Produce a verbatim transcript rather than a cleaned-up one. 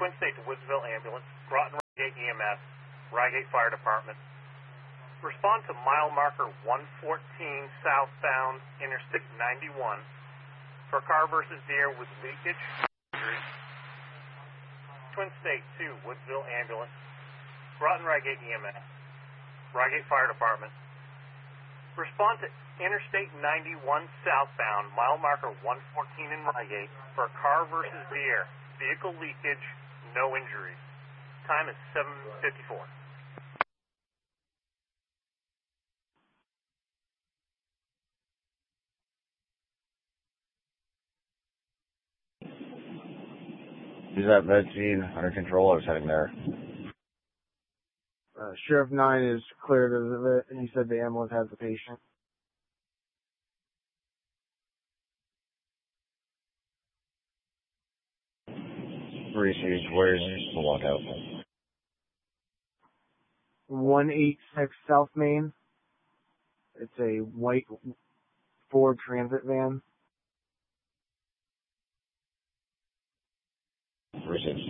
Twin State to Woodsville Ambulance, Groton Rygate E M S, Rygate Fire Department. Respond to mile marker one fourteen southbound Interstate ninety-one for car versus deer with leakage. Twin State to Woodsville Ambulance, Groton Rygate E M S, Rygate Fire Department. Respond to Interstate ninety-one southbound, mile marker one fourteen in Rygate for car versus deer, vehicle leakage, no injuries. Time is seven fifty-four. Is that med scene under control? I was heading there. Uh, Sheriff nine is cleared of it, and he said the ambulance has the patient. Received. Where's the lockout? one eighty-six South Main. It's a white Ford Transit van. Received.